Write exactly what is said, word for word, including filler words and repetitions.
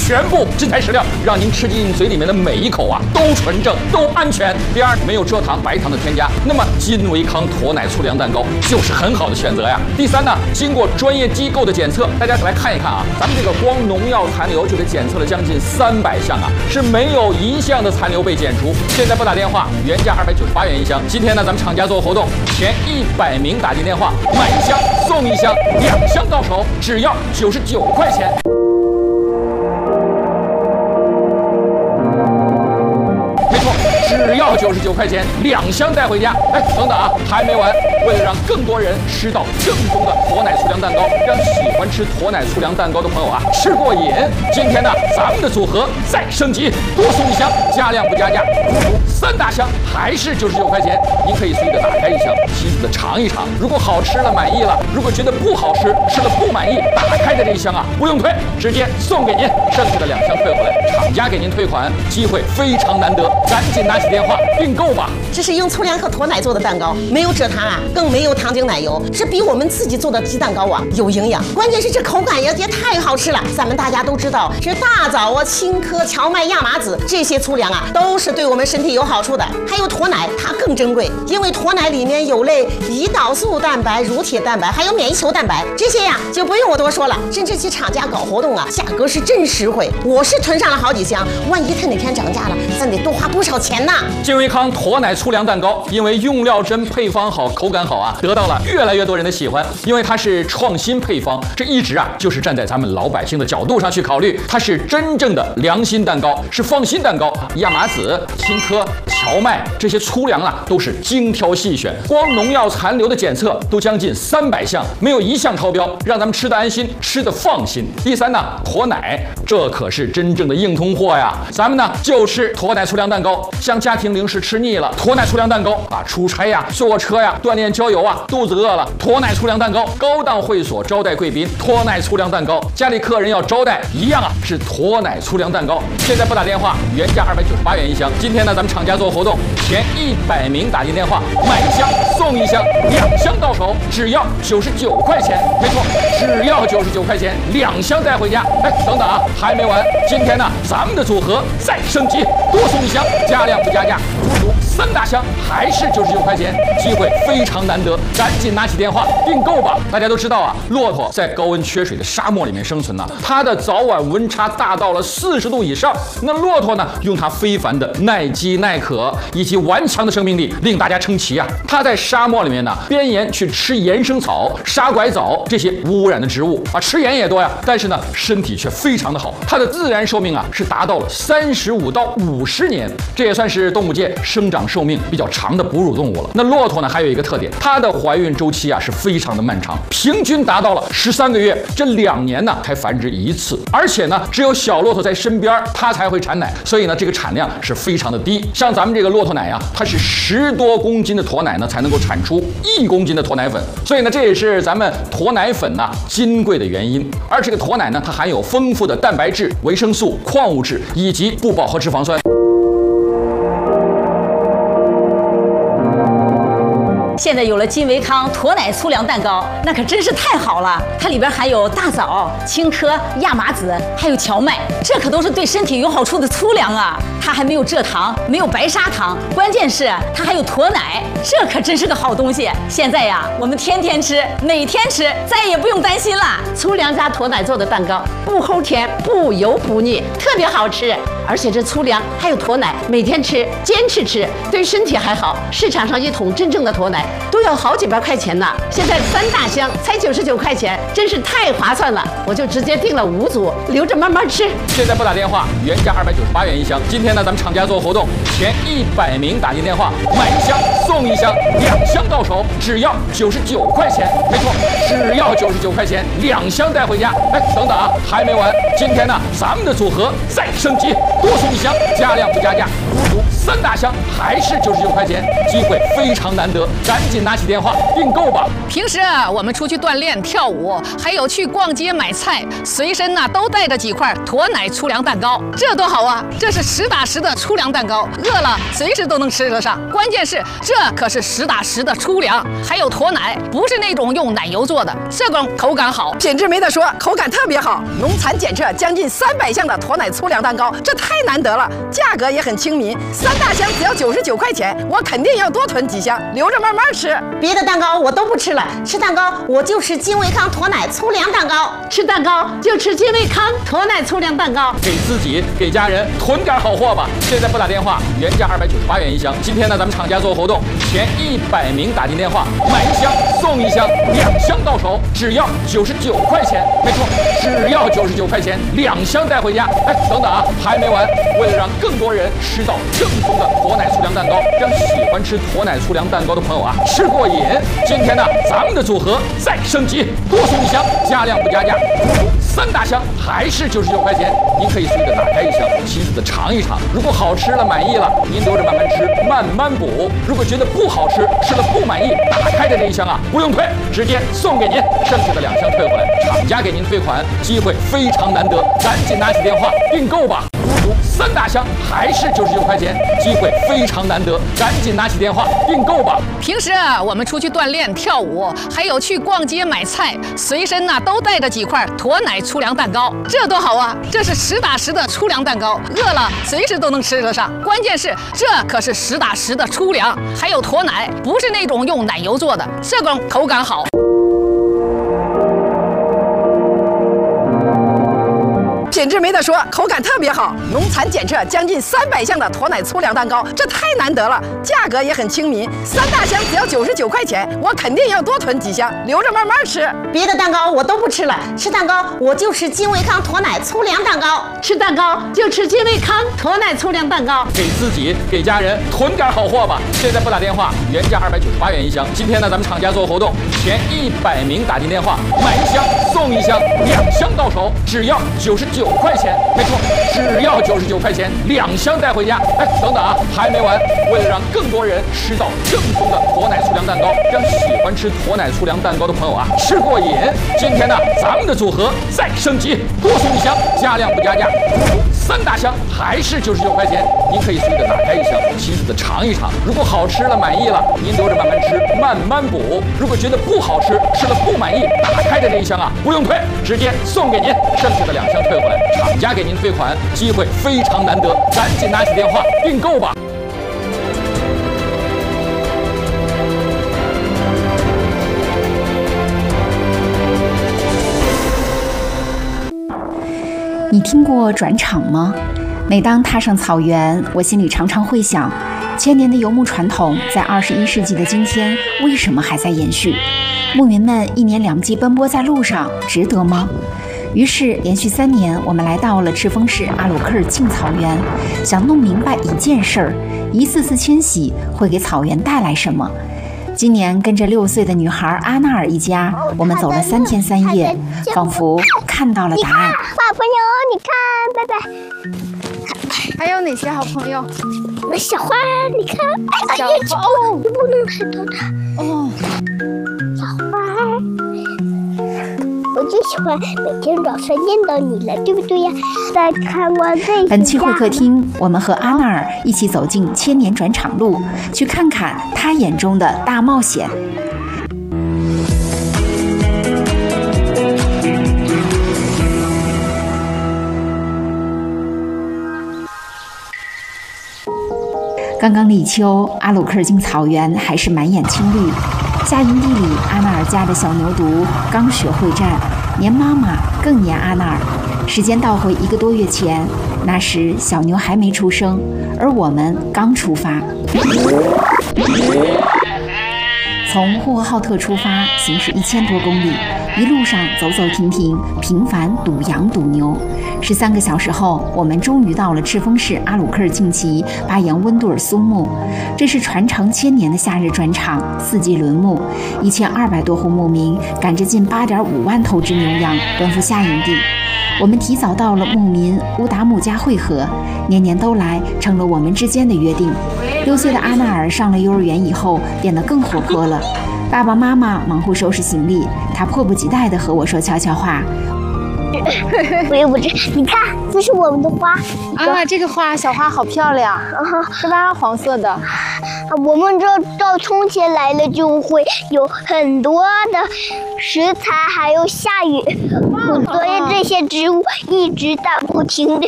全部真材实料，让您吃进嘴里面的每一口啊都纯正、都安全。第二，没有蔗糖、白糖的添加，那么金维康驼奶粗粮蛋糕就是很好的选择呀。第三呢，经过专业机构的检测，大家来看一看啊，咱们这个光农药残留就得检测了将近三百项啊，是没有一项的残留被检出。现在拨打电话，原价二百九十八元一箱，今天呢咱们厂家做活动，前一百名打进电话买一箱送一箱，两箱到手只要九十九块钱。只要九十九块钱，两箱带回家。哎，等等啊，还没完！为了让更多人吃到正宗的驼奶粗粮蛋糕，让喜欢吃驼奶粗粮蛋糕的朋友啊吃过瘾，今天呢，咱们的组合再升级，多送一箱，加量不加价，三大箱还是九十九块钱。您可以随意的打开一箱，细细的尝一尝。如果好吃了满意了，如果觉得不好吃，吃了不满意，打开的这一箱啊不用退，直接送给您，剩下的两箱退回来，厂家给您退款，机会非常难得，赶紧拿起电话订购吧。 这是用粗粮和驼奶做的蛋糕，没有蔗糖啊，更没有糖精奶油，这比我们自己做的鸡蛋糕啊有营养。关键是这口感也也太好吃了。咱们大家都知道，这大枣啊、青稞、荞麦、亚麻籽这些粗粮啊，都是对我们身体有好处的。还有驼奶，它更珍贵，因为驼奶里面有类胰岛素蛋白、乳铁蛋白，还有免疫球蛋白，这些呀就不用我多说了。甚至其厂家搞活动啊，价格是真实惠。我是囤上了好几箱，万一它哪天涨价了，咱得多花不少钱呢。 金维康驼奶粗粮蛋糕，因为用料真、配方好、口感好啊，得到了越来越多人的喜欢。因为它是创新配方，这一直啊就是站在咱们老百姓的角度上去考虑，它是真正的良心蛋糕，是放心蛋糕。亚麻籽、青稞、荞麦这些粗粮啊，都是精挑细选，光农药残留的检测都将近三百项，没有一项超标，让咱们吃得安心，吃得放心。第三呢，驼奶，这可是真正的硬通货呀。咱们呢就吃驼奶粗粮蛋糕，像家庭零食吃腻了，驼奶粗粮蛋糕啊，出差呀、坐车呀、锻炼郊游啊，肚子饿了，驼奶粗粮蛋糕；高档会所招待贵宾，驼奶粗粮蛋糕；家里客人要招待，一样啊，是驼奶粗粮蛋糕。现在拨打电话，原价二百九十八元一箱，今天呢咱们厂家做活动，前一百名打进电话买一箱送一箱，两箱到手只要九十九块钱。没错，只要九十九块钱，两箱带回家。哎，等等啊，还没完！今天呢咱们的组合再升级，多送一箱，加量不加价，足足三大箱还是九十九块钱，机会非常难得，赶紧拿起电话订购吧！大家都知道啊，骆驼在高温缺水的沙漠里面生存呢、啊，它的早晚温差大到了四十度以上。那骆驼呢，用它非凡的耐饥耐渴以及顽强的生命力，令大家称奇啊！它在沙漠里面呢，边沿去吃岩生草、沙拐枣这些无污染的植物啊，吃盐也多呀，但是呢，身体却非常的好。它的自然寿命啊，是达到了三十五到五十年，这也算是动物界生长寿命比较长的哺乳动物了。那骆驼呢，还有一个特点，它的怀孕周期啊是非常的漫长，平均达到了十三个月，这两年呢才繁殖一次，而且呢，只有小骆驼在身边，它才会产奶，所以呢，这个产量是非常的低。像咱们这个骆驼奶啊，它是十多公斤的驼奶呢，才能够产出一公斤的驼奶粉，所以呢，这也是咱们驼奶粉呐、啊、金贵的原因。而这个驼奶呢，它含有丰富的蛋白质、维生素、矿物质以及不饱和脂肪酸。 现在有了金维康驼奶粗粮蛋糕，那可真是太好了！它里边含有大枣、青稞、亚麻籽，还有荞麦，这可都是对身体有好处的粗粮啊！它还没有蔗糖，没有白砂糖，关键是它还有驼奶，这可真是个好东西。现在呀，我们天天吃，每天吃，再也不用担心了。 粗粮加驼奶做的蛋糕，不齁甜，不油不腻，特别好吃。而且这粗粮还有驼奶，每天吃，坚持吃，对身体还好。市场上一桶真正的驼奶都要好几百块钱呢，现在三大箱才九十九块钱，真是太划算了。我就直接订了五组，留着慢慢吃。 现在拨打电话，原价二百九十八元一箱，今天呢咱们厂家做活动，前一百名打进电话买一箱送一箱，两箱到手只要九十九块钱。没错，只要九十九块钱，两箱带回家。哎，等等啊，还没完！今天呢咱们的组合再升级。 多送一箱，加量不加价，足足三大箱还是九十九块钱，机会非常难得，赶紧拿起电话订购吧。 平时啊，我们出去锻炼、跳舞，还有去逛街买菜，随身呢、啊、都带着几块驼奶粗粮蛋糕，这多好啊！这是实打实的粗粮蛋糕，饿了随时都能吃得上。关键是这可是实打实的粗粮，还有驼奶，不是那种用奶油做的，这种口感好， 品质没得说，口感特别好。农残检测将近三百项的驼奶粗粮蛋糕，这太难得了，价格也很亲民，三大箱只要九十九块钱，我肯定要多囤几箱，留着慢慢吃。 别的蛋糕我都不吃了，吃蛋糕我就吃金维康驼奶粗粮蛋糕， 吃蛋糕就吃金维康驼奶粗粮蛋糕， 给自己给家人囤点好货吧。现在拨打电话，原价二百九十八元一箱，今天呢咱们厂家做活动，前一百名打进电话买一箱送一箱，两箱到手只要九十九块钱，没错，只要九十九块钱，两箱带回家。哎，等等啊，还没完，为了让更多人吃到正宗的驼奶粗粮蛋糕，让喜欢吃驼奶粗粮蛋糕的朋友啊吃过瘾，今天呢咱们的组合再升级，多送一箱，加量不加价，足足三大箱还是九十九块钱，您可以随着打开一箱，亲自的尝一尝，如果好吃了满意了，您留着慢慢吃，慢慢补；如果觉得不好吃，吃了不满意，打开的这一箱啊不用退，直接送给您，剩下的两箱退回来，厂家给您退款，机会非常难得，赶紧拿起电话订购吧。足足三大箱还是九十九块钱，机会非常难得，赶紧拿起电话订购吧。 平时啊，我们出去锻炼、跳舞，还有去逛街买菜，随身呢、啊、都带着几块驼奶粗粮蛋糕，这多好啊！这是实打实的粗粮蛋糕，饿了随时都能吃得上。关键是这可是实打实的粗粮，还有驼奶，不是那种用奶油做的，这种口感好。 品质没得说，口感特别好。农残检测将近三百项的驼奶粗粮蛋糕，这太难得了，价格也很亲民，三大箱只要九十九块钱，我肯定要多囤几箱，留着慢慢吃。 别的蛋糕我都不吃了，吃蛋糕我就吃金维康驼奶粗粮蛋糕， 吃蛋糕就吃金维康驼奶粗粮蛋糕， 给自己给家人囤点好货吧。现在拨打电话，原价二百九十八元一箱，今天呢咱们厂家做活动，前一百名打进电话买一箱送一箱，两箱到手只要九十九块钱，没错，只要九十九块钱，两箱带回家。哎，等等啊，还没完，为了让更多人吃到正宗的驼奶粗粮蛋糕，让喜欢吃驼奶粗粮蛋糕的朋友啊吃过瘾，今天呢咱们的组合再升级，多送一箱，加量不加价，足足三大箱还是九十九块钱，您可以随着打开一箱，亲自的尝一尝，如果好吃了满意了，您留着慢慢吃，慢慢补；如果觉得不好吃，吃了不满意，打开的这一箱啊不用退，直接送给您，剩下的两箱退回来，厂家给您退款，机会非常难得，赶紧拿起电话订购吧。 你听过转场吗？每当踏上草原，我心里常常会想，千年的游牧传统在二十一世纪的今天为什么还在延续？牧民们一年两季奔波在路上，值得吗？于是连续三年，我们来到了赤峰市阿鲁克尔净草原，想弄明白一件事儿：一次次迁徙会给草原带来什么。今年跟着六岁的女孩阿纳尔一家，我们走了三天三夜，仿佛看到了答案。 好朋友，你看，拜拜。 还有哪些好朋友？ 我小花，你看， 小花哦，你不能抬头的哦。 小花，我就喜欢每天早上见到你了，对不对呀？再看我这本期会客厅，我们和阿纳尔一起走进千年转场路，去看看他眼中的大冒险。刚刚立秋，阿鲁克尔净草原还是满眼青绿。下营地里，阿纳尔家的小牛犊刚学会站，黏妈妈更黏阿纳尔。时间倒回一个多月前，那时小牛还没出生，而我们刚出发。从呼和浩特出发，行驶一千多公里， 一路上走走停停，频繁堵羊堵牛。十三个小时后，我们终于到了赤峰市阿鲁克尔净旗巴扬温杜尔苏木，这是传承千年的夏日转场，四季轮牧，一千二百多户牧民赶着近八点五万头只牛羊奔赴夏营地。我们提早到了牧民乌达木家汇合，年年都来，成了我们之间的约定。六岁的阿纳尔上了幼儿园以后，变得更活泼了。爸爸妈妈忙活收拾行李，他迫不及待地和我说悄悄话。 我也不知，你看，这是我们的花啊，这个花小花好漂亮，啊、是吧？黄色的。 我们这到春天来了，就会有很多的食材，还有下雨，所以这些植物一直在不停的